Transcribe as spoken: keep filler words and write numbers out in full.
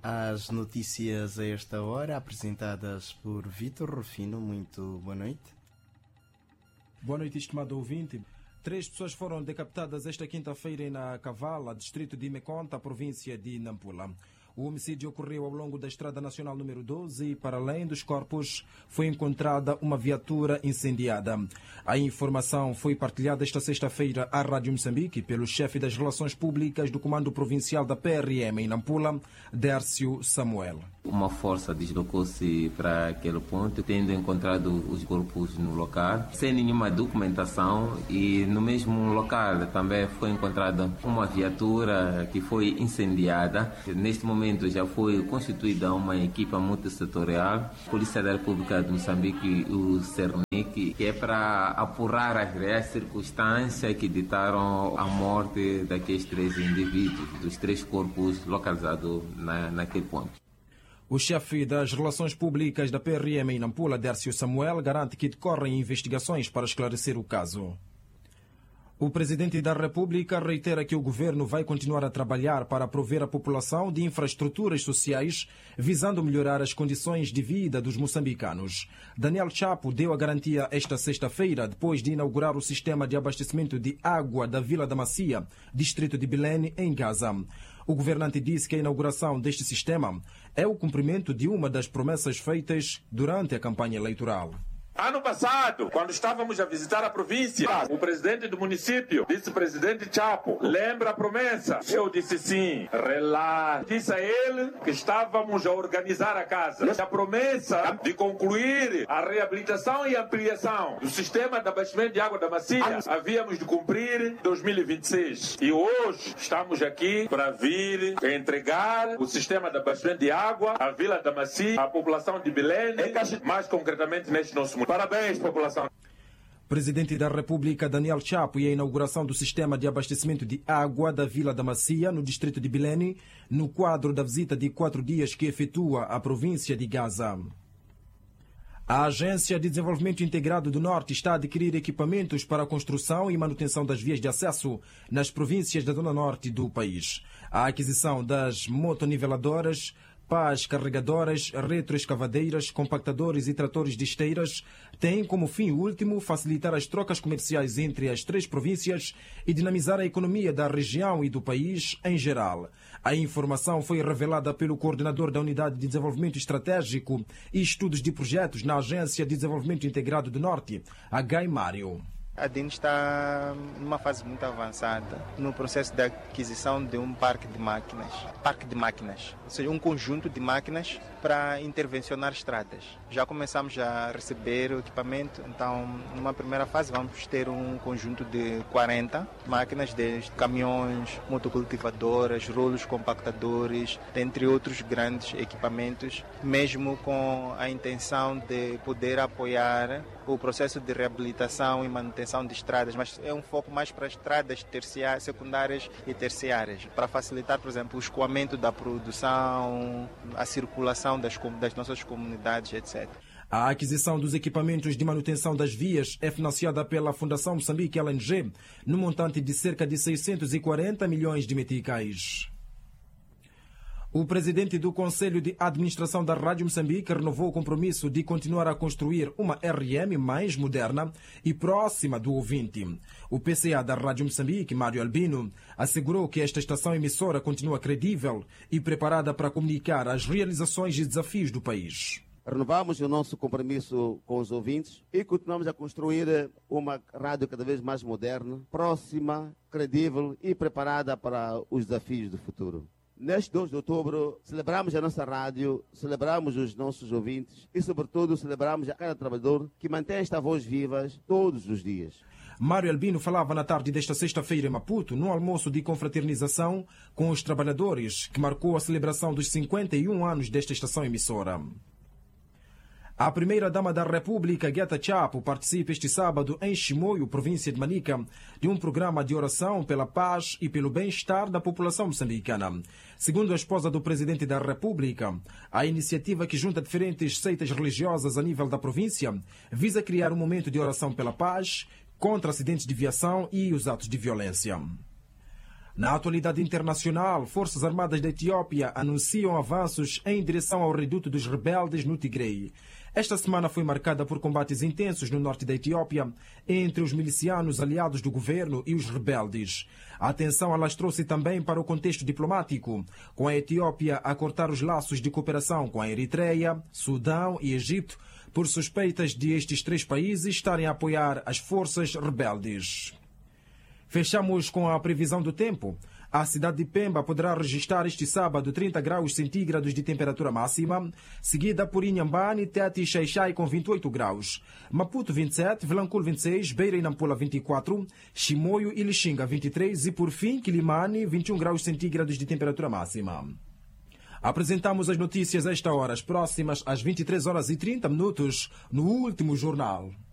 As notícias a esta hora, apresentadas por Vítor Rufino. Muito boa noite. Boa noite, estimado ouvinte. Três pessoas foram decapitadas esta quinta-feira na Cavala, distrito de Meconta, província de Nampula. O homicídio ocorreu ao longo da Estrada Nacional número doze e, para além dos corpos, foi encontrada uma viatura incendiada. A informação foi partilhada esta sexta-feira à Rádio Moçambique pelo chefe das Relações Públicas do Comando Provincial da P R M em Nampula, Dércio Samuel. Uma força deslocou-se para aquele ponto, tendo encontrado os corpos no local, sem nenhuma documentação, e no mesmo local também foi encontrada uma viatura que foi incendiada. Neste momento já foi constituída uma equipa multissetorial, Polícia da República de Moçambique e o CERNIC, que é para apurar as reais circunstâncias que ditaram a morte daqueles três indivíduos, dos três corpos localizados na, naquele ponto. O chefe das Relações Públicas da P R M em Nampula, Dércio Samuel, garante que decorrem investigações para esclarecer o caso. O Presidente da República reitera que o governo vai continuar a trabalhar para prover a população de infraestruturas sociais, visando melhorar as condições de vida dos moçambicanos. Daniel Chapo deu a garantia esta sexta-feira, depois de inaugurar o sistema de abastecimento de água da Vila da Macia, distrito de Belém, em Gaza. O governante disse que a inauguração deste sistema é o cumprimento de uma das promessas feitas durante a campanha eleitoral. Ano passado, quando estávamos a visitar a província, o presidente do município, vice-presidente Chapo, lembra a promessa? Eu disse sim, relaxa. Disse a ele que estávamos a organizar a casa. A promessa de concluir a reabilitação e ampliação do sistema de abastecimento de água da Macia, havíamos de cumprir em dois mil e vinte e seis. E hoje estamos aqui para vir entregar o sistema de abastecimento de água à Vila da Macia, à população de Belém, mais concretamente neste nosso município. Parabéns, população. Presidente da República, Daniel Chapo, e a inauguração do sistema de abastecimento de água da Vila da Macia, no distrito de Belém, no quadro da visita de quatro dias que efetua a província de Gaza. A Agência de Desenvolvimento Integrado do Norte está a adquirir equipamentos para a construção e manutenção das vias de acesso nas províncias da Zona Norte do país. A aquisição das motoniveladoras, pás carregadoras, retroescavadeiras, compactadores e tratores de esteiras tem como fim último facilitar as trocas comerciais entre as três províncias e dinamizar a economia da região e do país em geral. A informação foi revelada pelo coordenador da Unidade de Desenvolvimento Estratégico e Estudos de Projetos na Agência de Desenvolvimento Integrado do Norte, a Gai Mário. A D I N está numa fase muito avançada no processo de aquisição de um parque de máquinas, parque de máquinas, ou seja, um conjunto de máquinas para intervencionar estradas. Já começamos a receber o equipamento, então numa primeira fase vamos ter um conjunto de quarenta máquinas, desde caminhões, motocultivadoras, rolos compactadores, entre outros grandes equipamentos, mesmo com a intenção de poder apoiar o processo de reabilitação e manutenção de estradas, mas é um foco mais para estradas terciárias, secundárias e terciárias, para facilitar, por exemplo, o escoamento da produção, a circulação das, das nossas comunidades, etcétera. A aquisição dos equipamentos de manutenção das vias é financiada pela Fundação Moçambique L N G, no montante de cerca de seiscentos e quarenta milhões de meticais. O presidente do Conselho de Administração da Rádio Moçambique renovou o compromisso de continuar a construir uma R M mais moderna e próxima do ouvinte. O P C A da Rádio Moçambique, Mário Albino, assegurou que esta estação emissora continua credível e preparada para comunicar as realizações e desafios do país. Renovamos o nosso compromisso com os ouvintes e continuamos a construir uma rádio cada vez mais moderna, próxima, credível e preparada para os desafios do futuro. Neste dois de outubro, celebramos a nossa rádio, celebramos os nossos ouvintes e, sobretudo, celebramos a cada trabalhador que mantém esta voz viva todos os dias. Mário Albino falava na tarde desta sexta-feira em Maputo, num almoço de confraternização com os trabalhadores, que marcou a celebração dos cinquenta e um anos desta estação emissora. A primeira-dama da República, Guetta Chapo, participa este sábado em Chimoio, província de Manica, de um programa de oração pela paz e pelo bem-estar da população moçambicana. Segundo a esposa do presidente da República, a iniciativa, que junta diferentes seitas religiosas a nível da província, visa criar um momento de oração pela paz, contra acidentes de viação e os atos de violência. Na atualidade internacional, Forças Armadas da Etiópia anunciam avanços em direção ao reduto dos rebeldes no Tigre. Esta semana foi marcada por combates intensos no norte da Etiópia entre os milicianos aliados do governo e os rebeldes. A atenção alastrou-se também para o contexto diplomático, com a Etiópia a cortar os laços de cooperação com a Eritreia, Sudão e Egito, por suspeitas de estes três países estarem a apoiar as forças rebeldes. Fechamos com a previsão do tempo. A cidade de Pemba poderá registrar este sábado trinta graus centígrados de temperatura máxima, seguida por Inhambane, Tete e Xaixai com vinte e oito graus, Maputo vinte e sete, Vilanculo vinte e seis, Beira e Nampula vinte e quatro, Chimoio e Lixinga vinte e três e por fim Quilimane vinte e um graus centígrados de temperatura máxima. Apresentamos as notícias a esta hora, as próximas às vinte e três horas e trinta minutos, no Último Jornal.